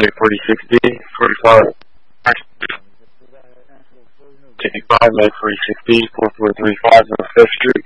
Meg 4060, 45, 55, Meg 4060, 4435 on 5th Street.